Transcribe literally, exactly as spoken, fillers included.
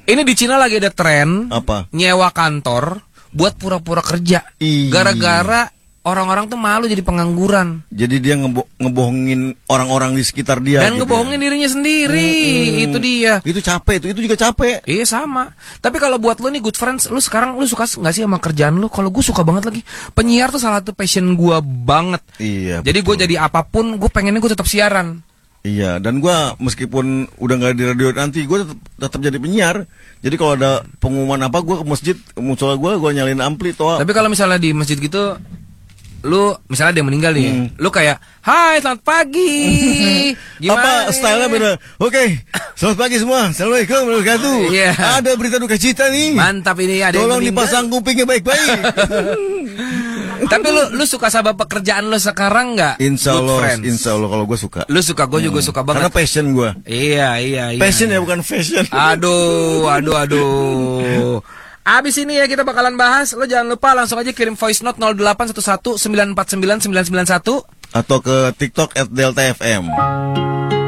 Ini di Cina lagi ada tren Apa? nyewa kantor buat pura-pura kerja. Iya. Gara-gara orang-orang tuh malu jadi pengangguran. Jadi dia ngebo ngebohongin orang-orang di sekitar dia. Dan gitu ngebohongin ya. dirinya sendiri. Hmm. Itu dia. Itu capek, itu itu juga capek. Iya sama. Tapi kalau buat lu nih good friends, lu sekarang lu suka nggak sih sama kerjaan lu? Kalau gue suka banget lagi. Penyiar tuh salah satu passion gue banget. Iya. Jadi gue jadi apapun, gue pengennya gue tetap siaran. Iya, dan gua meskipun udah nggak di radio nanti, gua tetap, tetap jadi penyiar. Jadi kalau ada pengumuman apa, gua ke masjid, musola gua, gua nyalain ampli toa. Tapi kalau misalnya di masjid gitu, lu misalnya ada yang meninggal nih, Hmm. lu kayak, hai selamat pagi. Apa stylenya beda? Oke, selamat pagi semua. Assalamualaikum warahmatullahi wabarakatuh. Iya. Ada berita duka cita nih. Mantap ini ada Tolong yang meninggal. dipasang kupingnya baik-baik. Tapi lu lu suka sama pekerjaan lu sekarang nggak? Insya Good Allah, friends. insya Allah kalau gue suka. Lu suka, gue juga suka Karena banget. passion gue. Iya iya iya. Passion iya. ya bukan fashion. Aduh, aduh, aduh. Abis ini ya kita bakalan bahas. Lo jangan lupa langsung aja kirim voice note nol delapan satu satu sembilan empat sembilan sembilan sembilan satu Atau ke TikTok at Delta F M.